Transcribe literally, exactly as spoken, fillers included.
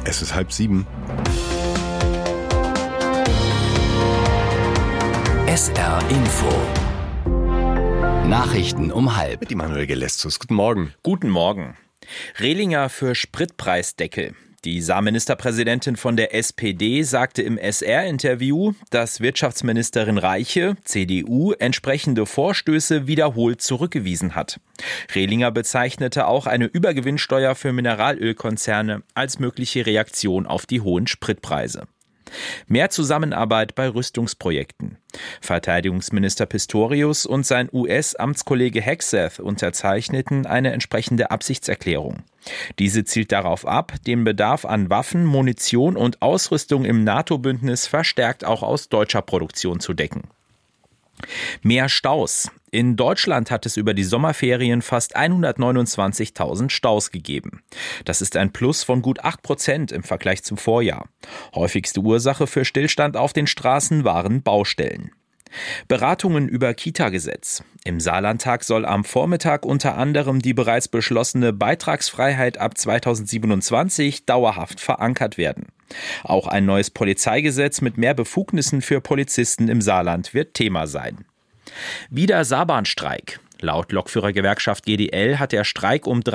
Es ist halb sieben. S R Info. Nachrichten um halb. Mit Immanuel Gelestus. Guten Morgen. Guten Morgen. Rehlinger für Spritpreisdeckel. Die Saarministerpräsidentin von der S P D sagte im S R-Interview, dass Wirtschaftsministerin Reiche, C D U, entsprechende Vorstöße wiederholt zurückgewiesen hat. Rehlinger bezeichnete auch eine Übergewinnsteuer für Mineralölkonzerne als mögliche Reaktion auf die hohen Spritpreise. Mehr Zusammenarbeit bei Rüstungsprojekten. Verteidigungsminister Pistorius und sein U S-Amtskollege Hegseth unterzeichneten eine entsprechende Absichtserklärung. Diese zielt darauf ab, den Bedarf an Waffen, Munition und Ausrüstung im NATO-Bündnis verstärkt auch aus deutscher Produktion zu decken. Mehr Staus. In Deutschland hat es über die Sommerferien fast hundertneunundzwanzigtausend Staus gegeben. Das ist ein Plus von gut acht Prozent im Vergleich zum Vorjahr. Häufigste Ursache für Stillstand auf den Straßen waren Baustellen. Beratungen über Kita-Gesetz. Im Saarlandtag soll am Vormittag unter anderem die bereits beschlossene Beitragsfreiheit ab zweitausendsiebenundzwanzig dauerhaft verankert werden. Auch ein neues Polizeigesetz mit mehr Befugnissen für Polizisten im Saarland wird Thema sein. Wieder Saarbahnstreik. Laut Lokführergewerkschaft G D L hat der Streik um